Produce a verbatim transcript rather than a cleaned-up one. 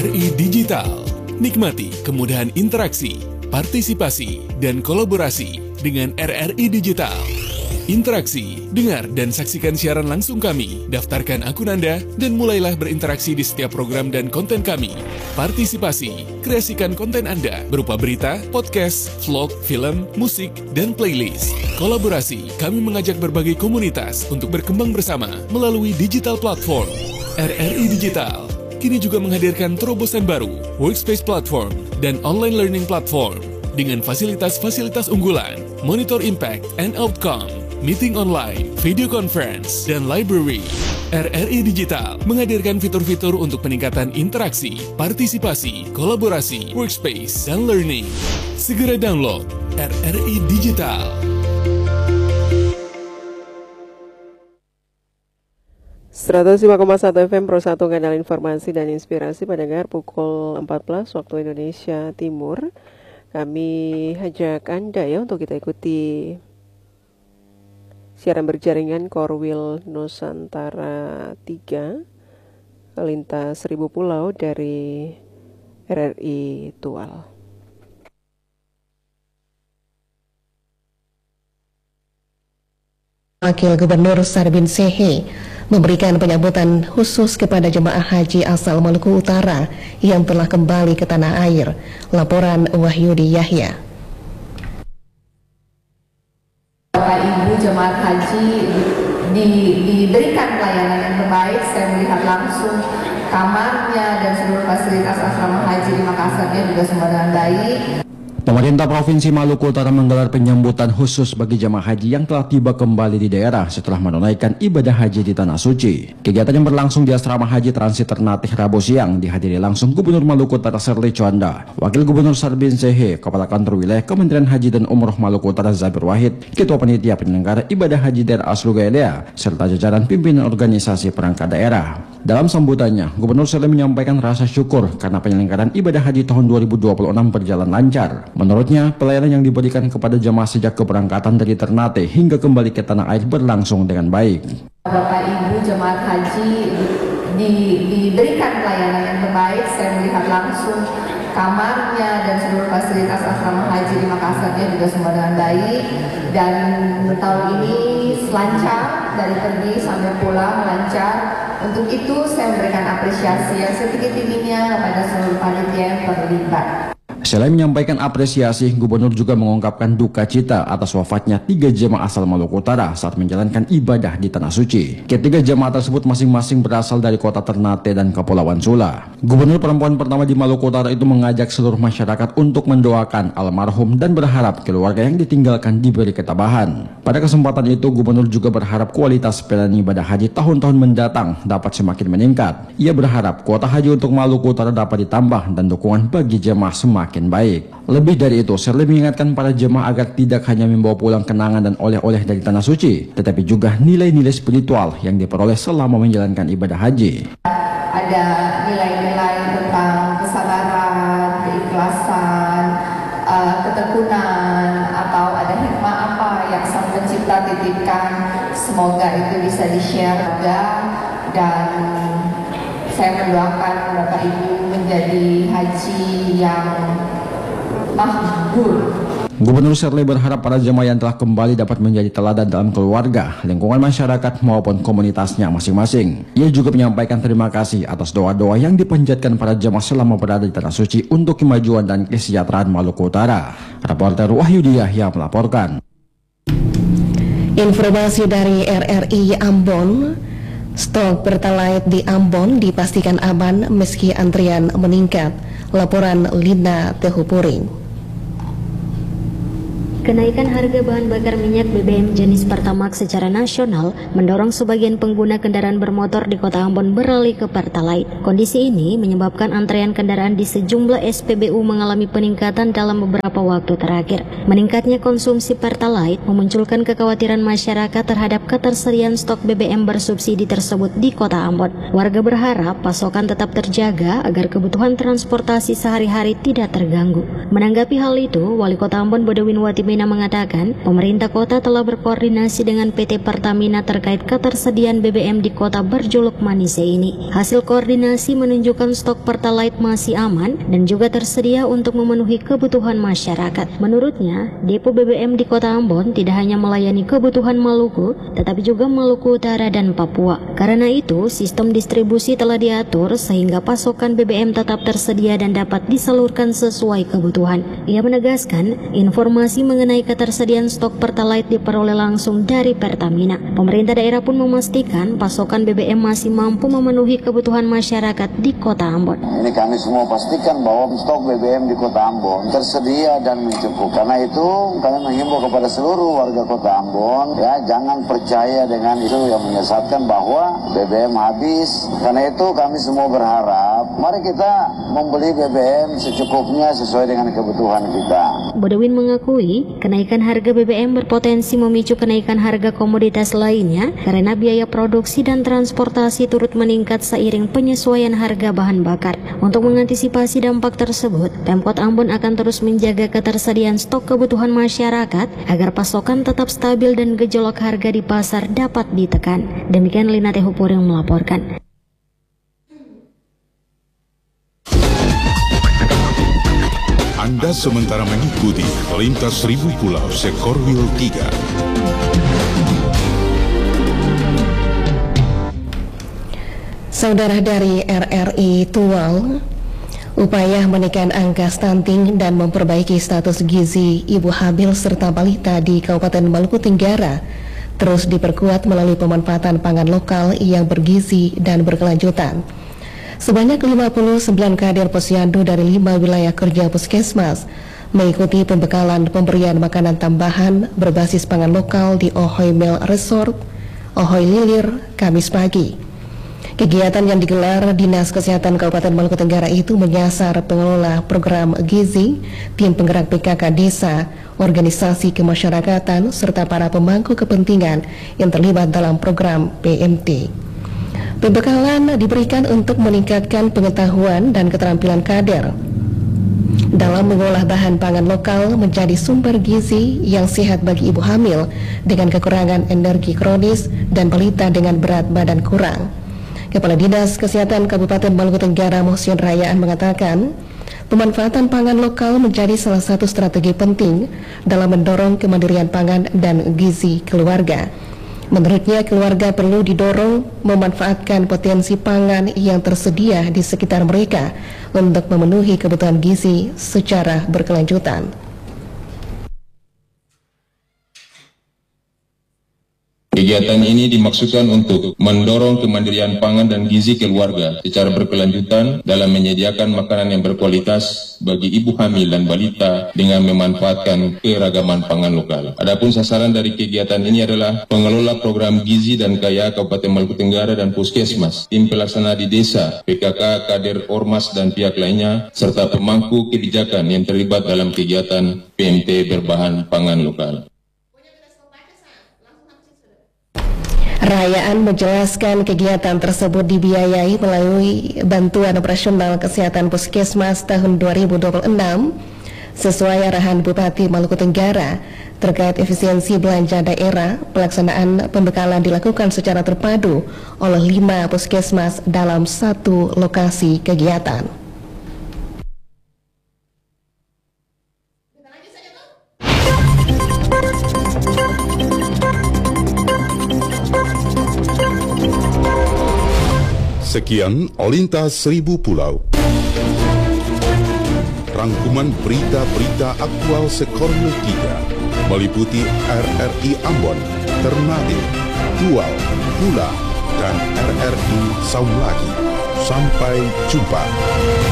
R I Digital. Nikmati kemudahan interaksi, partisipasi, dan kolaborasi dengan R R I Digital. Interaksi, dengar dan saksikan siaran langsung kami, daftarkan akun Anda, dan mulailah berinteraksi di setiap program dan konten kami. Partisipasi, kreasikan konten Anda berupa berita, podcast, vlog, film, musik, dan playlist. Kolaborasi, kami mengajak berbagai komunitas untuk berkembang bersama melalui digital platform. R R I Digital kini juga menghadirkan terobosan baru, workspace platform, dan online learning platform dengan fasilitas-fasilitas unggulan, monitor impact and outcome, meeting online, video conference, dan library. R R I Digital menghadirkan fitur-fitur untuk peningkatan interaksi, partisipasi, kolaborasi, workspace, dan learning. Segera download R R I Digital. seratus lima koma satu F M Pro satu, kanal informasi dan inspirasi pendengar, pukul empat belas waktu Indonesia Timur. Kami ajak Anda ya untuk kita ikuti siaran berjaringan Korwil Nusantara tiga lintas seribu pulau dari R R I Tual. Wakil Gubernur Sarbin Sehe memberikan penyambutan khusus kepada jemaah haji asal Maluku Utara yang telah kembali ke tanah air. Laporan Wahyudi Yahya. Bapak Ibu jemaah haji di, diberikan pelayanan yang terbaik. Saya melihat langsung kamarnya dan seluruh fasilitas asrama haji di Makassarnya juga semua dengan baik. Pemerintah Provinsi Maluku Utara menggelar penyambutan khusus bagi jemaah haji yang telah tiba kembali di daerah setelah menunaikan ibadah haji di Tanah Suci. Kegiatan yang berlangsung di Asrama Haji Transit Ternate Rabu siang dihadiri langsung Gubernur Maluku Utara Serli Chonda, Wakil Gubernur Sarbin Sehe, Kepala Kantor Wilayah Kementerian Haji dan Umroh Maluku Utara Zabir Wahid, Ketua Panitia Penyelenggara Ibadah Haji Daerah Aslugaelea, serta jajaran pimpinan organisasi perangkat daerah. Dalam sambutannya, Gubernur Serli menyampaikan rasa syukur karena penyelenggaraan ibadah haji tahun dua ribu dua puluh enam berjalan lancar. Menurutnya, pelayanan yang diberikan kepada jemaah sejak keberangkatan dari Ternate hingga kembali ke tanah air berlangsung dengan baik. Bapak Ibu jemaah haji di, diberikan pelayanan yang terbaik. Saya melihat langsung kamarnya dan seluruh fasilitas asrama haji di Makassarnya juga semua dengan baik. Dan tahun ini lancar, dari pergi sampai pulang lancar. Untuk itu saya memberikan apresiasi yang setinggi-tingginya kepada seluruh panitia yang terlibat. Selain menyampaikan apresiasi, Gubernur juga mengungkapkan duka cita atas wafatnya tiga jemaah asal Maluku Utara saat menjalankan ibadah di Tanah Suci. Ketiga jemaah tersebut masing-masing berasal dari kota Ternate dan Kepulauan Sula. Gubernur perempuan pertama di Maluku Utara itu mengajak seluruh masyarakat untuk mendoakan almarhum dan berharap keluarga yang ditinggalkan diberi ketabahan. Pada kesempatan itu, Gubernur juga berharap kualitas pelayanan ibadah haji tahun-tahun mendatang dapat semakin meningkat. Ia berharap kuota haji untuk Maluku Utara dapat ditambah dan dukungan bagi jemaah semakin baik. Lebih dari itu, Serli mengingatkan para jemaah agar tidak hanya membawa pulang kenangan dan oleh-oleh dari Tanah Suci, tetapi juga nilai-nilai spiritual yang diperoleh selama menjalankan ibadah haji. Ada nilai-nilai tentang kesabaran, keikhlasan, uh, ketekunan, atau ada hikmah apa yang Sang Pencipta titipkan. Semoga itu bisa di-share juga, dan saya mendoakan Bapak Ibu menjadi haji yang makbul. Gubernur Serli berharap para jemaah yang telah kembali dapat menjadi teladan dalam keluarga, lingkungan masyarakat maupun komunitasnya masing-masing. Ia juga menyampaikan terima kasih atas doa-doa yang dipanjatkan para jemaah selama berada di Tanah Suci untuk kemajuan dan kesejahteraan Maluku Utara. Reporter Wahyudi Yahya melaporkan. Informasi dari R R I Ambon. Stok Pertalite di Ambon dipastikan aman meski antrian meningkat. Laporan Lina Tehupuring. Kenaikan harga bahan bakar minyak B B M jenis Pertamax secara nasional mendorong sebagian pengguna kendaraan bermotor di Kota Ambon beralih ke Pertalite. Kondisi ini menyebabkan antrean kendaraan di sejumlah S P B U mengalami peningkatan dalam beberapa waktu terakhir. Meningkatnya konsumsi Pertalite memunculkan kekhawatiran masyarakat terhadap ketersediaan stok B B M bersubsidi tersebut di Kota Ambon. Warga berharap pasokan tetap terjaga agar kebutuhan transportasi sehari-hari tidak terganggu. Menanggapi hal itu, Wali Kota Ambon Bodewin Wati Pertamina mengatakan, pemerintah kota telah berkoordinasi dengan P T Pertamina terkait ketersediaan B B M di kota berjuluk Manise ini. Hasil koordinasi menunjukkan stok Pertalite masih aman dan juga tersedia untuk memenuhi kebutuhan masyarakat. Menurutnya, depo B B M di kota Ambon tidak hanya melayani kebutuhan Maluku, tetapi juga Maluku Utara dan Papua. Karena itu, sistem distribusi telah diatur sehingga pasokan B B M tetap tersedia dan dapat disalurkan sesuai kebutuhan. Ia menegaskan, informasi mengenai ketersediaan stok Pertalite diperoleh langsung dari Pertamina. Pemerintah daerah pun memastikan pasokan B B M masih mampu memenuhi kebutuhan masyarakat di kota Ambon. Ini kami semua pastikan bahwa stok B B M di kota Ambon tersedia dan mencukupi. Karena itu kami menghimbau kepada seluruh warga kota Ambon, ya jangan percaya dengan itu yang menyesatkan bahwa B B M habis. Karena itu kami semua berharap, mari kita membeli B B M secukupnya sesuai dengan kebutuhan kita. Bodewin mengakui kenaikan harga B B M berpotensi memicu kenaikan harga komoditas lainnya karena biaya produksi dan transportasi turut meningkat seiring penyesuaian harga bahan bakar. Untuk mengantisipasi dampak tersebut, Pemkot Ambon akan terus menjaga ketersediaan stok kebutuhan masyarakat agar pasokan tetap stabil dan gejolak harga di pasar dapat ditekan. Demikian Lina Tehupur yang melaporkan. Anda sementara mengikuti Lintas Seribu Pulau Sekorwil tiga. Saudara dari R R I Tual, upaya menekan angka stunting dan memperbaiki status gizi ibu hamil serta balita di Kabupaten Maluku Tenggara terus diperkuat melalui pemanfaatan pangan lokal yang bergizi dan berkelanjutan. Sebanyak lima puluh sembilan kader posyandu dari lima wilayah kerja puskesmas mengikuti pembekalan pemberian makanan tambahan berbasis pangan lokal di Ohoy Mel Resort, Ohoy Lilir, Kamis pagi. Kegiatan yang digelar Dinas Kesehatan Kabupaten Maluku Tenggara itu menyasar pengelola program gizi, tim penggerak P K K desa, organisasi kemasyarakatan, serta para pemangku kepentingan yang terlibat dalam program P M T. Pembekalan diberikan untuk meningkatkan pengetahuan dan keterampilan kader dalam mengolah bahan pangan lokal menjadi sumber gizi yang sehat bagi ibu hamil dengan kekurangan energi kronis dan balita dengan berat badan kurang. Kepala Dinas Kesehatan Kabupaten Maluku Tenggara Mohsin Rayaan mengatakan, pemanfaatan pangan lokal menjadi salah satu strategi penting dalam mendorong kemandirian pangan dan gizi keluarga. Menurutnya, keluarga perlu didorong memanfaatkan potensi pangan yang tersedia di sekitar mereka untuk memenuhi kebutuhan gizi secara berkelanjutan. Kegiatan ini dimaksudkan untuk mendorong kemandirian pangan dan gizi keluarga secara berkelanjutan dalam menyediakan makanan yang berkualitas bagi ibu hamil dan balita dengan memanfaatkan keragaman pangan lokal. Adapun sasaran dari kegiatan ini adalah pengelola program gizi dan kaya Kabupaten Maluku Tenggara dan Puskesmas, tim pelaksana di desa, P K K, kader Ormas dan pihak lainnya, serta pemangku kebijakan yang terlibat dalam kegiatan P M T berbahan pangan lokal. Rayaan menjelaskan kegiatan tersebut dibiayai melalui bantuan operasional kesehatan puskesmas tahun dua ribu dua puluh enam sesuai arahan Bupati Maluku Tenggara terkait efisiensi belanja daerah. Pelaksanaan pembekalan dilakukan secara terpadu oleh lima puskesmas dalam satu lokasi kegiatan. Sekian Lintas Seribu Pulau. Rangkuman berita-berita aktual Sekorwil tiga meliputi R R I Ambon, Ternate, Tual, Pula, dan R R I Saulagi. Sampai jumpa.